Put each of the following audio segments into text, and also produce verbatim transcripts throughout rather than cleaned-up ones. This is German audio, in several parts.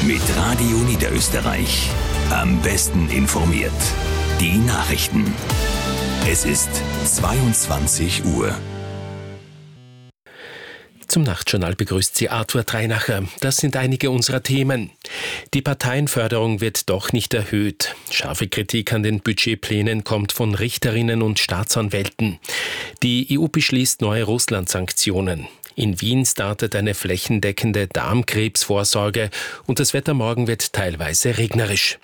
Mit Radio Niederösterreich. Am besten informiert. Die Nachrichten. Es ist zweiundzwanzig Uhr. Zum Nachtjournal begrüßt Sie Arthur Treinacher. Das sind einige unserer Themen. Die Parteienförderung wird doch nicht erhöht. Scharfe Kritik an den Budgetplänen kommt von Richterinnen und Staatsanwälten. Die E U beschließt neue Russland-Sanktionen. In Wien startet eine flächendeckende Darmkrebsvorsorge und das Wetter morgen wird teilweise regnerisch.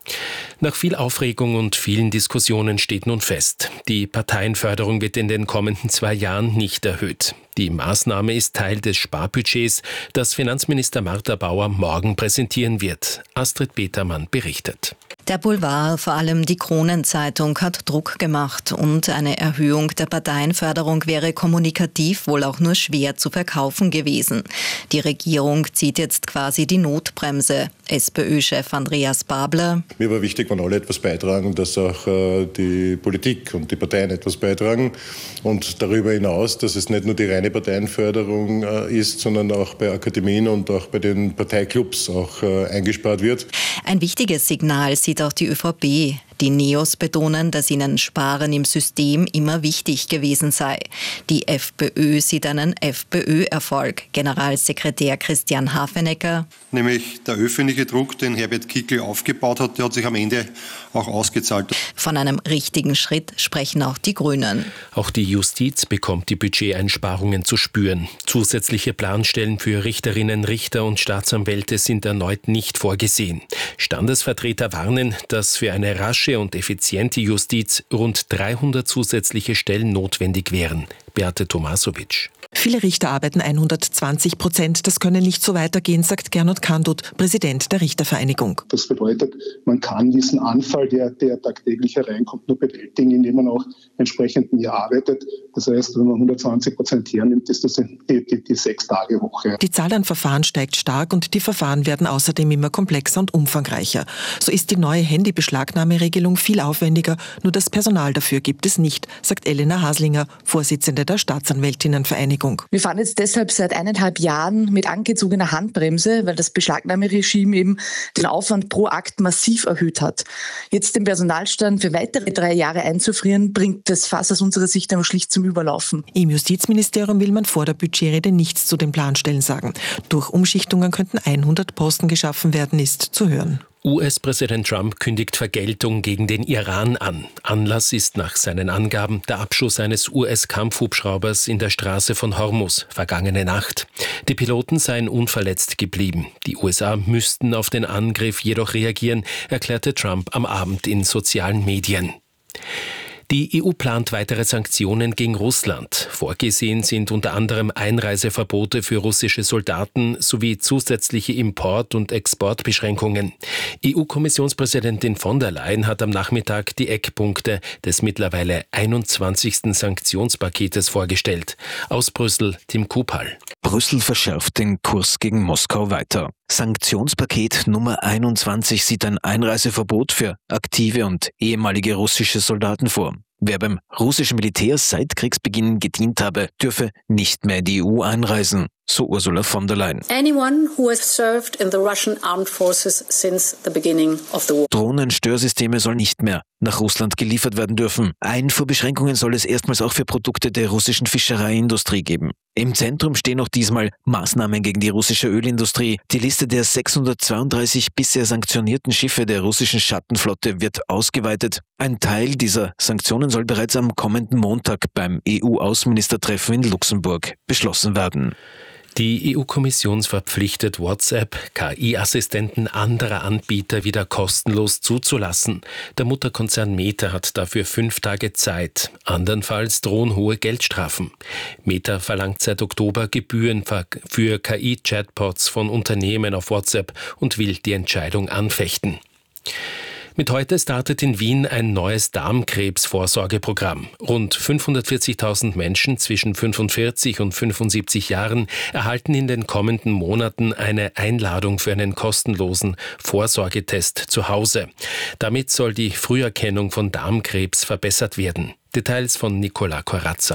Nach viel Aufregung und vielen Diskussionen steht nun fest, die Parteienförderung wird in den kommenden zwei Jahren nicht erhöht. Die Maßnahme ist Teil des Sparbudgets, das Finanzminister Martha Bauer morgen präsentieren wird. Astrid Petermann berichtet. Der Boulevard, vor allem die Kronenzeitung, hat Druck gemacht und eine Erhöhung der Parteienförderung wäre kommunikativ wohl auch nur schwer zu verkaufen gewesen. Die Regierung zieht jetzt quasi die Notbremse. SPÖ-Chef Andreas Babler. Mir war wichtig, wenn alle etwas beitragen, dass auch äh, die Politik und die Parteien etwas beitragen. Und darüber hinaus, dass es nicht nur die reine Parteienförderung äh, ist, sondern auch bei Akademien und auch bei den Parteiklubs auch äh, eingespart wird. Ein wichtiges Signal sieht auch die ÖVP. Die Neos betonen, dass ihnen Sparen im System immer wichtig gewesen sei. Die FPÖ sieht einen FPÖ-Erfolg. Generalsekretär Christian Hafenecker. Nämlich der öffentliche Druck, den Herbert Kickl aufgebaut hat, der hat sich am Ende auch ausgezahlt. Von einem richtigen Schritt sprechen auch die Grünen. Auch die Justiz bekommt die Budgeteinsparungen zu spüren. Zusätzliche Planstellen für Richterinnen, Richter und Staatsanwälte sind erneut nicht vorgesehen. Standesvertreter warnen, dass für eine rasche und effiziente Justiz rund dreihundert zusätzliche Stellen notwendig wären. Beate Tomasovic. Viele Richter arbeiten hundertzwanzig Prozent. Das könne nicht so weitergehen, sagt Gernot Kandut, Präsident der Richtervereinigung. Das bedeutet, man kann diesen Anfall, der, der tagtäglich hereinkommt, nur bewältigen, indem man auch entsprechend mehr arbeitet. Das heißt, wenn man hundertzwanzig Prozent hernimmt, ist das die, die, die Sechs-Tage-Woche. Die Zahl an Verfahren steigt stark und die Verfahren werden außerdem immer komplexer und umfangreicher. So ist die neue Handybeschlagnahmeregelung viel aufwendiger, nur das Personal dafür gibt es nicht, sagt Elena Haslinger, Vorsitzende der Staatsanwältinnenvereinigung. Wir fahren jetzt deshalb seit eineinhalb Jahren mit angezogener Handbremse, weil das Beschlagnahmeregime eben den Aufwand pro Akt massiv erhöht hat. Jetzt den Personalstand für weitere drei Jahre einzufrieren, bringt das Fass aus unserer Sicht aber schlicht zum Überlaufen. Im Justizministerium will man vor der Budgetrede nichts zu den Planstellen sagen. Durch Umschichtungen könnten hundert Posten geschaffen werden, ist zu hören. U S-Präsident Trump kündigt Vergeltung gegen den Iran an. Anlass ist nach seinen Angaben der Abschuss eines U S-Kampfhubschraubers in der Straße von Hormuz vergangene Nacht. Die Piloten seien unverletzt geblieben. Die U S A müssten auf den Angriff jedoch reagieren, erklärte Trump am Abend in sozialen Medien. Die E U plant weitere Sanktionen gegen Russland. Vorgesehen sind unter anderem Einreiseverbote für russische Soldaten sowie zusätzliche Import- und Exportbeschränkungen. E U-Kommissionspräsidentin von der Leyen hat am Nachmittag die Eckpunkte des mittlerweile einundzwanzigsten Sanktionspaketes vorgestellt. Aus Brüssel, Tim Kupal. Brüssel verschärft den Kurs gegen Moskau weiter. Sanktionspaket Nummer einundzwanzig sieht ein Einreiseverbot für aktive und ehemalige russische Soldaten vor. Wer beim russischen Militär seit Kriegsbeginn gedient habe, dürfe nicht mehr in die E U einreisen, so Ursula von der Leyen. Anyone who has served in the Russian armed forces since the beginning of the war. Drohnenstörsysteme sollen nicht mehr nach Russland geliefert werden dürfen. Einfuhrbeschränkungen soll es erstmals auch für Produkte der russischen Fischereiindustrie geben. Im Zentrum stehen auch diesmal Maßnahmen gegen die russische Ölindustrie. Die Liste der sechshundertzweiunddreißig bisher sanktionierten Schiffe der russischen Schattenflotte wird ausgeweitet. Ein Teil dieser Sanktionen soll bereits am kommenden Montag beim E U-Außenministertreffen in Luxemburg beschlossen werden. Die E U-Kommission verpflichtet WhatsApp, K I-Assistenten anderer Anbieter wieder kostenlos zuzulassen. Der Mutterkonzern Meta hat dafür fünf Tage Zeit. Andernfalls drohen hohe Geldstrafen. Meta verlangt seit Oktober Gebühren für K I-Chatbots von Unternehmen auf WhatsApp und will die Entscheidung anfechten. Mit heute startet in Wien ein neues Darmkrebsvorsorgeprogramm. Rund fünfhundertvierzigtausend Menschen zwischen fünfundvierzig und fünfundsiebzig Jahren erhalten in den kommenden Monaten eine Einladung für einen kostenlosen Vorsorgetest zu Hause. Damit soll die Früherkennung von Darmkrebs verbessert werden. Details von Nicola Corazza.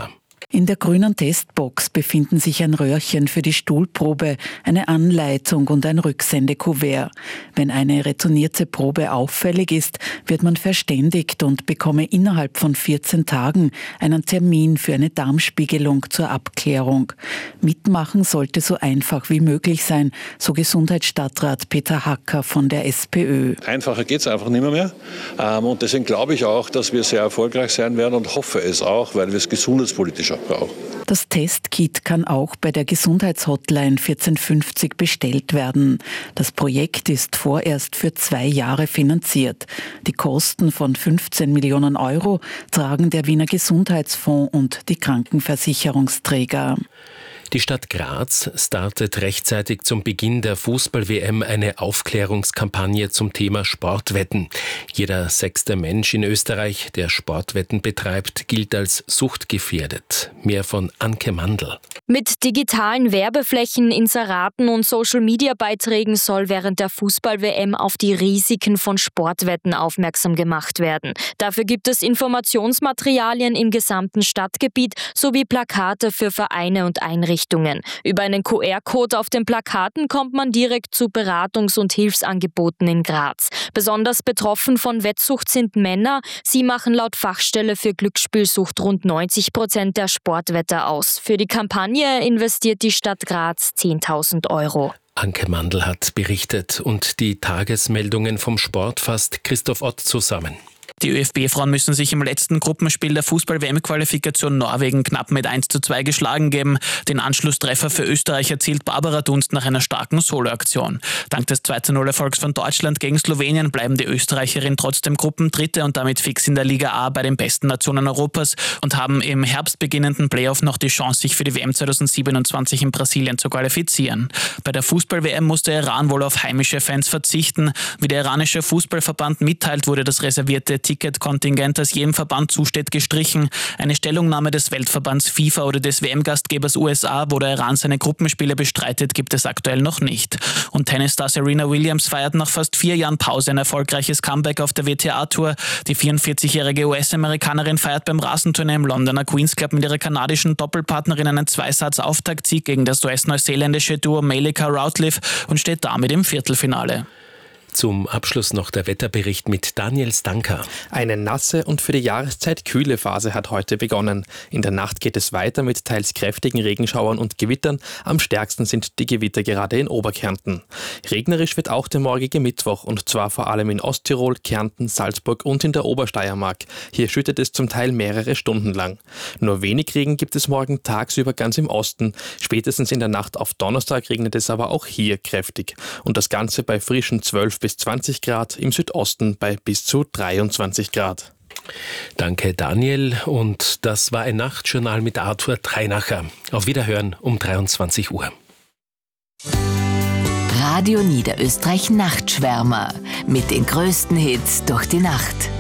In der grünen Testbox befinden sich ein Röhrchen für die Stuhlprobe, eine Anleitung und ein Rücksendekuvert. Wenn eine retournierte Probe auffällig ist, wird man verständigt und bekomme innerhalb von vierzehn Tagen einen Termin für eine Darmspiegelung zur Abklärung. Mitmachen sollte so einfach wie möglich sein, so Gesundheitsstadtrat Peter Hacker von der SPÖ. Einfacher geht es einfach nicht mehr. Und deswegen glaube ich auch, dass wir sehr erfolgreich sein werden und hoffe es auch, weil wir es gesundheitspolitisch auch brauchen. Das Testkit kann auch bei der Gesundheitshotline vierzehn fünfzig bestellt werden. Das Projekt ist vorerst für zwei Jahre finanziert. Die Kosten von fünfzehn Millionen Euro tragen der Wiener Gesundheitsfonds und die Krankenversicherungsträger. Die Stadt Graz startet rechtzeitig zum Beginn der Fußball-W M eine Aufklärungskampagne zum Thema Sportwetten. Jeder sechste Mensch in Österreich, der Sportwetten betreibt, gilt als suchtgefährdet. Mehr von Anke Mandl. Mit digitalen Werbeflächen, Inseraten und Social-Media-Beiträgen soll während der Fußball-W M auf die Risiken von Sportwetten aufmerksam gemacht werden. Dafür gibt es Informationsmaterialien im gesamten Stadtgebiet sowie Plakate für Vereine und Einrichtungen. Über einen Q R-Code auf den Plakaten kommt man direkt zu Beratungs- und Hilfsangeboten in Graz. Besonders betroffen von Wettsucht sind Männer. Sie machen laut Fachstelle für Glücksspielsucht rund neunzig Prozent der Sportwetter aus. Für die Kampagne investiert die Stadt Graz zehntausend Euro. Anke Mandl hat berichtet und die Tagesmeldungen vom Sport fasst Christoph Ott zusammen. Die ÖFB-Frauen müssen sich im letzten Gruppenspiel der Fußball-W M-Qualifikation Norwegen knapp mit eins zu zwei geschlagen geben. Den Anschlusstreffer für Österreich erzielt Barbara Dunst nach einer starken Soloaktion. Dank des zwei zu null Erfolgs von Deutschland gegen Slowenien bleiben die Österreicherinnen trotzdem Gruppendritte und damit fix in der Liga A bei den besten Nationen Europas und haben im Herbst beginnenden Playoff noch die Chance, sich für die W M zweitausendsiebenundzwanzig in Brasilien zu qualifizieren. Bei der Fußball-W M muss der Iran wohl auf heimische Fans verzichten. Wie der iranische Fußballverband mitteilt, wurde das reservierte Ticketkontingent, das jedem Verband zusteht, gestrichen. Eine Stellungnahme des Weltverbands FIFA oder des W M-Gastgebers U S A, wo der Iran seine Gruppenspiele bestreitet, gibt es aktuell noch nicht. Und Tennisstar Serena Williams feiert nach fast vier Jahren Pause ein erfolgreiches Comeback auf der W T A-Tour. Die vierundvierzigjährige U S-Amerikanerin feiert beim Rasenturnier im Londoner Queen's Club mit ihrer kanadischen Doppelpartnerin einen Zweisatz-Auftaktsieg gegen das U S-neuseeländische Duo Melika Routliffe und steht damit im Viertelfinale. Zum Abschluss noch der Wetterbericht mit Daniel Stanka. Eine nasse und für die Jahreszeit kühle Phase hat heute begonnen. In der Nacht geht es weiter mit teils kräftigen Regenschauern und Gewittern. Am stärksten sind die Gewitter gerade in Oberkärnten. Regnerisch wird auch der morgige Mittwoch und zwar vor allem in Osttirol, Kärnten, Salzburg und in der Obersteiermark. Hier schüttet es zum Teil mehrere Stunden lang. Nur wenig Regen gibt es morgen tagsüber ganz im Osten. Spätestens in der Nacht auf Donnerstag regnet es aber auch hier kräftig. Und das Ganze bei frischen zwölf bis zwanzig Grad, im Südosten bei bis zu dreiundzwanzig Grad. Danke Daniel und das war ein Nachtjournal mit Arthur Treinacher. Auf Wiederhören um dreiundzwanzig Uhr. Radio Niederösterreich Nachtschwärmer mit den größten Hits durch die Nacht.